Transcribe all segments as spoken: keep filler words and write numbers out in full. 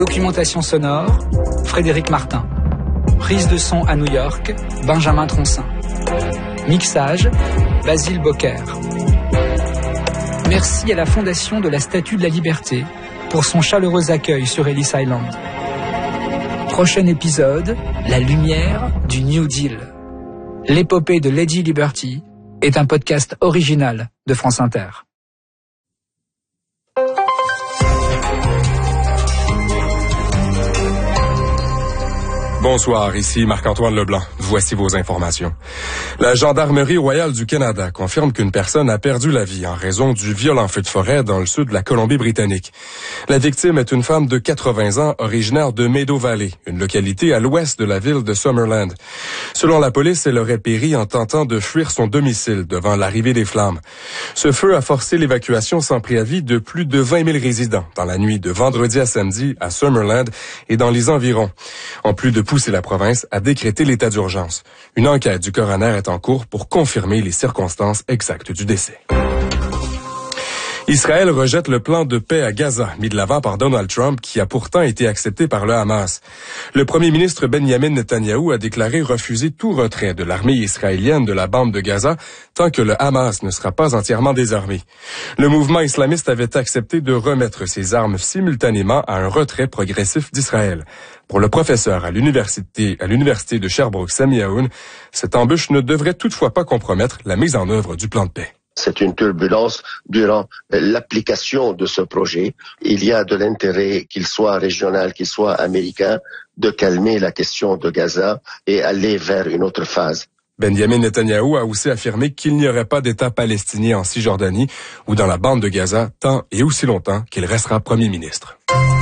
Documentation sonore, Frédéric Martin. Prise de son à New York, Benjamin Troncin. Mixage, Basile Bocquer. Merci à la Fondation de la Statue de la Liberté pour son chaleureux accueil sur Ellis Island. Prochain épisode, la lumière du New Deal. L'épopée de Lady Liberty est un podcast original de France Inter. Bonsoir, ici Marc-Antoine Leblanc. Voici vos informations. La Gendarmerie royale du Canada confirme qu'une personne a perdu la vie en raison du violent feu de forêt dans le sud de la Colombie-Britannique. La victime est une femme de quatre-vingts ans, originaire de Meadow Valley, une localité à l'ouest de la ville de Summerland. Selon la police, elle aurait péri en tentant de fuir son domicile devant l'arrivée des flammes. Ce feu a forcé l'évacuation sans préavis de plus de vingt mille résidents dans la nuit de vendredi à samedi à Summerland et dans les environs. En plus de pousser la province à décréter l'état d'urgence. Une enquête du coroner est en cours pour confirmer les circonstances exactes du décès. Israël rejette le plan de paix à Gaza, mis de l'avant par Donald Trump, qui a pourtant été accepté par le Hamas. Le premier ministre Benjamin Netanyahou a déclaré refuser tout retrait de l'armée israélienne de la bande de Gaza tant que le Hamas ne sera pas entièrement désarmé. Le mouvement islamiste avait accepté de remettre ses armes simultanément à un retrait progressif d'Israël. Pour le professeur à l'université, à l'université de Sherbrooke, Sami Aoun, cette embûche ne devrait toutefois pas compromettre la mise en œuvre du plan de paix. C'est une turbulence durant l'application de ce projet. Il y a de l'intérêt, qu'il soit régional, qu'il soit américain, de calmer la question de Gaza et aller vers une autre phase. Benjamin Netanyahou a aussi affirmé qu'il n'y aurait pas d'État palestinien en Cisjordanie ou dans la bande de Gaza tant et aussi longtemps qu'il restera premier ministre.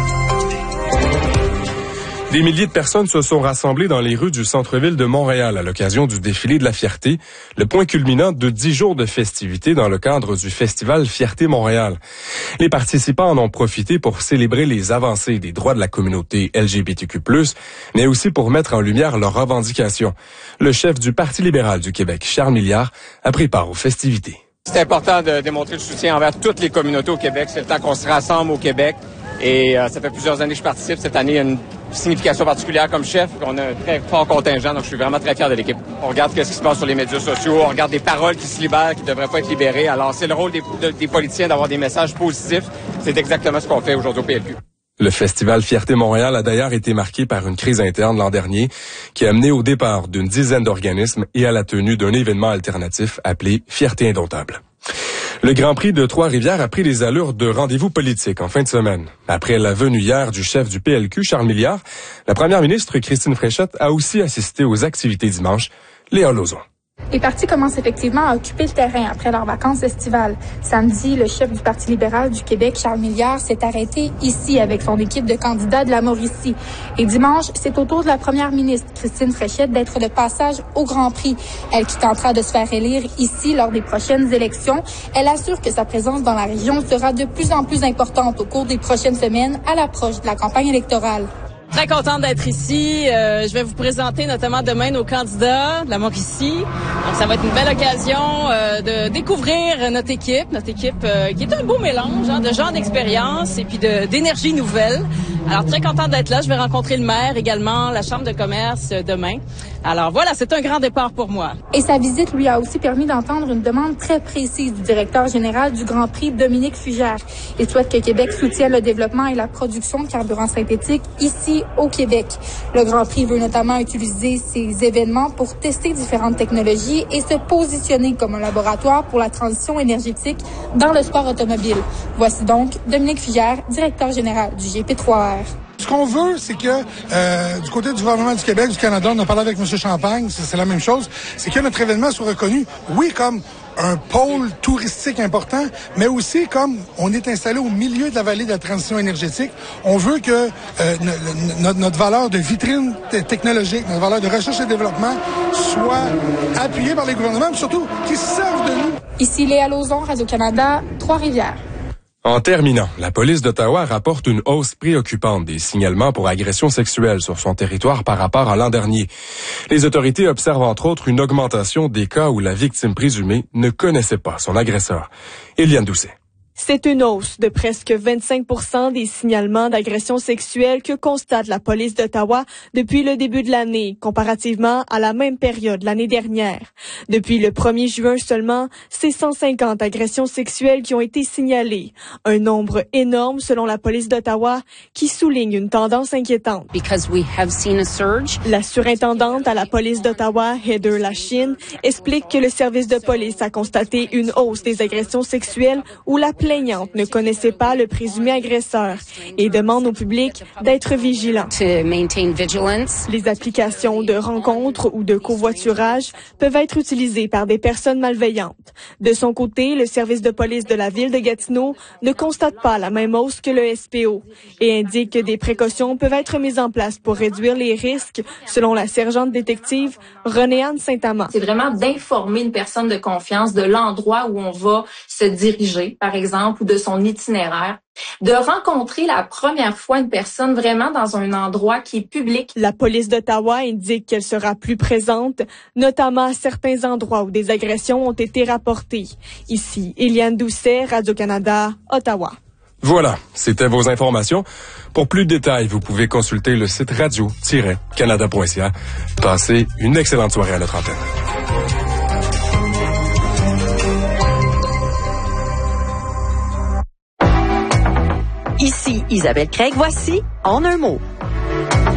Des milliers de personnes se sont rassemblées dans les rues du centre-ville de Montréal à l'occasion du défilé de la fierté, le point culminant de dix jours de festivités dans le cadre du festival Fierté Montréal. Les participants en ont profité pour célébrer les avancées des droits de la communauté L G B T Q plus, mais aussi pour mettre en lumière leurs revendications. Le chef du Parti libéral du Québec, Charles Milliard, a pris part aux festivités. C'est important de démontrer le soutien envers toutes les communautés au Québec. C'est le temps qu'on se rassemble au Québec. Et euh, ça fait plusieurs années que je participe. Cette année, il y a une signification particulière comme chef. On a un très fort contingent, donc je suis vraiment très fier de l'équipe. On regarde ce qui se passe sur les médias sociaux, on regarde des paroles qui se libèrent, qui ne devraient pas être libérées. Alors, c'est le rôle des, de, des politiciens d'avoir des messages positifs. C'est exactement ce qu'on fait aujourd'hui au P L Q. Le festival Fierté Montréal a d'ailleurs été marqué par une crise interne l'an dernier qui a mené au départ d'une dizaine d'organismes et à la tenue d'un événement alternatif appelé Fierté Indomptable. Le Grand Prix de Trois-Rivières a pris les allures de rendez-vous politique en fin de semaine. Après la venue hier du chef du P L Q, Charles Milliard, la première ministre Christine Fréchette a aussi assisté aux activités dimanche. Léa Lauzon. Les partis commencent effectivement à occuper le terrain après leurs vacances estivales. Samedi, le chef du Parti libéral du Québec, Charles Milliard, s'est arrêté ici avec son équipe de candidats de la Mauricie. Et dimanche, c'est au tour de la première ministre, Christine Fréchette, d'être de passage au Grand Prix. Elle qui tentera de se faire élire ici lors des prochaines élections. Elle assure que sa présence dans la région sera de plus en plus importante au cours des prochaines semaines à l'approche de la campagne électorale. Très contente d'être ici. Euh, je vais vous présenter notamment demain nos candidats de la Mauricie. Donc, ça va être une belle occasion euh, de découvrir notre équipe, notre équipe euh, qui est un beau mélange hein, de gens d'expérience et puis de, d'énergie nouvelle. Alors, très contente d'être là. Je vais rencontrer le maire également, la Chambre de commerce euh, demain. Alors voilà, c'est un grand départ pour moi. Et sa visite lui a aussi permis d'entendre une demande très précise du directeur général du Grand Prix, Dominique Fugère. Il souhaite que Québec soutienne le développement et la production de carburant synthétique ici au Québec. Le Grand Prix veut notamment utiliser ces événements pour tester différentes technologies et se positionner comme un laboratoire pour la transition énergétique dans le sport automobile. Voici donc Dominique Fugère, directeur général du G P trois R. Ce qu'on veut, c'est que euh, du côté du gouvernement du Québec, du Canada, on a parlé avec M. Champagne, c'est, c'est la même chose, c'est que notre événement soit reconnu, oui, comme un pôle touristique important, mais aussi comme on est installé au milieu de la vallée de la transition énergétique. On veut que euh, notre, notre valeur de vitrine technologique, notre valeur de recherche et développement soit appuyée par les gouvernements, mais surtout qu'ils se servent de nous. Ici Léa Lauzon, Radio-Canada, Trois-Rivières. En terminant, la police d'Ottawa rapporte une hausse préoccupante des signalements pour agressions sexuelles sur son territoire par rapport à l'an dernier. Les autorités observent entre autres une augmentation des cas où la victime présumée ne connaissait pas son agresseur. Éliane Doucet. C'est une hausse de presque vingt-cinq pour cent des signalements d'agressions sexuelles que constate la police d'Ottawa depuis le début de l'année, comparativement à la même période l'année dernière. Depuis le premier juin seulement, c'est cent cinquante agressions sexuelles qui ont été signalées. Un nombre énorme selon la police d'Ottawa qui souligne une tendance inquiétante. Because we have seen a surge. La surintendante à la police d'Ottawa, Heather Lachine, explique que le service de police a constaté une hausse des agressions sexuelles où la plaignante ne connaissait pas le présumé agresseur et demande au public d'être vigilant. To maintain vigilance. Les applications de rencontres ou de covoiturage peuvent être utilisées par des personnes malveillantes. De son côté, le service de police de la ville de Gatineau ne constate pas la même hausse que le S P O et indique que des précautions peuvent être mises en place pour réduire les risques, selon la sergente détective René-Anne Saint-Amand. C'est vraiment d'informer une personne de confiance de l'endroit où on va se diriger, par exemple, ou de son itinéraire, de rencontrer la première fois une personne vraiment dans un endroit qui est public. La police d'Ottawa indique qu'elle sera plus présente, notamment à certains endroits où des agressions ont été rapportées. Ici, Eliane Doucet, Radio-Canada, Ottawa. Voilà, c'était vos informations. Pour plus de détails, vous pouvez consulter le site radio tiret canada point c a. Passez une excellente soirée à notre antenne. Ici Isabelle Craig, voici En un mot.